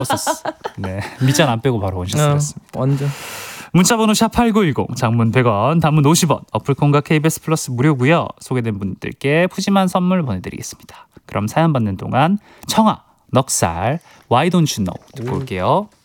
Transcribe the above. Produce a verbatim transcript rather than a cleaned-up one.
네, 밑잔 안 빼고 바로 원샷했습니다. 어, 완전. 문자번호 샵팔구일공, 장문 백 원, 단문 오십 원, 어플콘과 케이비에스 플러스 무료고요. 소개된 분들께 푸짐한 선물 보내드리겠습니다. 그럼 사연 받는 동안 청아, 넉살, Why Don't You Know 듣고 올게요.